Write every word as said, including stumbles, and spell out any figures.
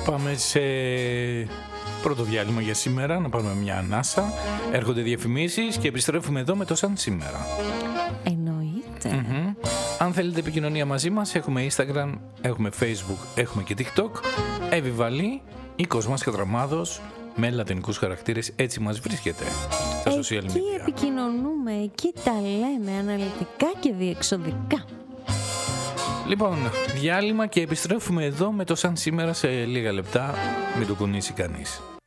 πάμε σε πρώτο διάλειμμα για σήμερα, να πάρουμε μια ανάσα. Έρχονται διαφημίσεις και επιστρέφουμε εδώ με το Σαν Σήμερα. Εννοείται. Mm-hmm. Αν θέλετε επικοινωνία μαζί μας, έχουμε Instagram, έχουμε Facebook, έχουμε και TikTok. Εύη Βαλή ή Κοσμάς Κατραμάδος, με λατινικούς χαρακτήρες, έτσι μας βρίσκεται στα social media. Εκεί επικοινωνούμε, εκεί τα λέμε αναλυτικά και διεξοδικά. Λοιπόν, διάλειμμα και επιστρέφουμε εδώ με το Σαν Σήμερα σε λίγα λεπτά. Μην το κουνήσει κανείς.